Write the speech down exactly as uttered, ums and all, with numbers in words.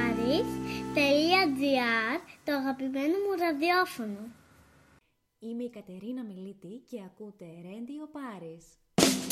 paris.gr, το αγαπημένο μου ραδιόφωνο. Είμαι η Κατερίνα Μιλίτη και ακούτε Radio Paris.